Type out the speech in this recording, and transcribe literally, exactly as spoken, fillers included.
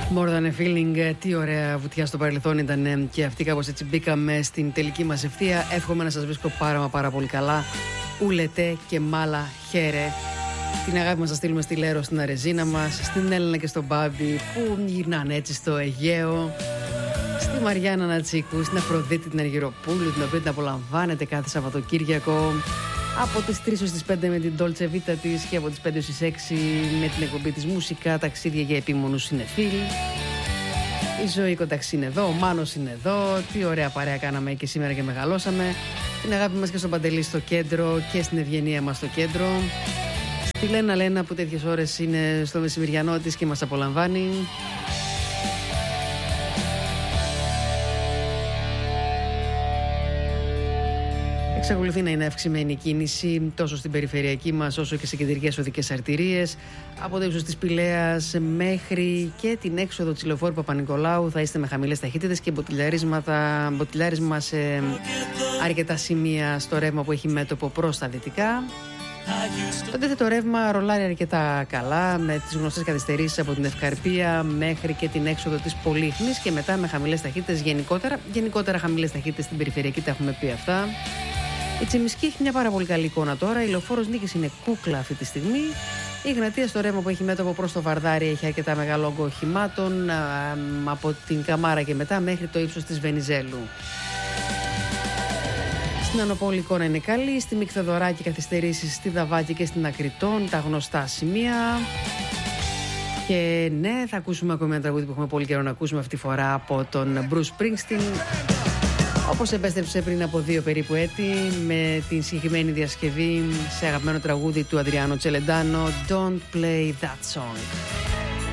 More than a feeling, τι ωραία βουτιά στο παρελθόν ήταν και αυτή. Κάπως έτσι μπήκαμε στην τελική μας ευθεία. Εύχομαι να σας βρίσκω πάρα μα πάρα πολύ καλά. Ουλετέ και μάλα χέρε. Την αγάπη μας θα στείλουμε στη Λέρο, στην Αρεζίνα μας, στην Έλενα και στον Μπάμπη που γυρνάνε έτσι στο Αιγαίο, στη Μαριάννα Νατσίκου, στην Αφροδίτη την Αργυροπούλου, την οποία την απολαμβάνετε κάθε Σαββατοκύριακο από τις τρεις ως τις πέντε με την Dolce Vita της και από τις πέντε ως τις έξι με την εκπομπή της Μουσικά, ταξίδια για επίμονους συνεφίλ. Η Ζωή Κονταξή είναι εδώ, ο Μάνος είναι εδώ. Τι ωραία παρέα κάναμε και σήμερα και μεγαλώσαμε. Την αγάπη μας και στον Παντελή στο κέντρο και στην Ευγενία μας στο κέντρο. Στη Λένα Λένα που τέτοιες ώρες είναι στο μεσημεριανό της και μας απολαμβάνει. Εξακολουθεί να είναι αυξημένη η κίνηση τόσο στην περιφερειακή μας όσο και σε κεντρικές οδικές αρτηρίες. Από το ύψος της Πηλαίας μέχρι και την έξοδο της Λεωφόρου Παπα-Νικολάου θα είστε με χαμηλές ταχύτητες και μποτιλιάρισμα σε αρκετά σημεία στο ρεύμα που έχει μέτωπο προς τα δυτικά. Το αντίθετο ρεύμα ρολάρει αρκετά καλά με τις γνωστές καθυστερήσεις από την Ευκαρπία μέχρι και την έξοδο της Πολύχνης και μετά με χαμηλές ταχύτητες γενικότερα. Γενικότερα χαμηλές ταχύτητες στην περιφερειακή, τα έχουμε πει αυτά. Η Τσιμισκή έχει μια πάρα πολύ καλή εικόνα τώρα. Η Λεωφόρος Νίκης είναι κούκλα αυτή τη στιγμή. Η Εγνατία στο ρεύμα που έχει μέτωπο προς το Βαρδάρι έχει αρκετά μεγάλο όγκο οχημάτων από την Καμάρα και μετά μέχρι το ύψος της Βενιζέλου. Στην Ανοπόλη η εικόνα είναι καλή. Στη Μικθεδωράκη καθυστερήσεις στη Δαβάκη και στην Ακριτών, τα γνωστά σημεία. Και ναι, θα ακούσουμε ακόμη ένα τραγούδι που έχουμε πολύ καιρό να ακούσουμε αυτή τη φορά από τον Bruce Springsteen. Όπως επέστρεψε πριν από δύο περίπου έτη με την συγκεκριμένη διασκευή σε αγαπημένο τραγούδι του Αντριάνο Τσελεντάνο, Don't Play That Song.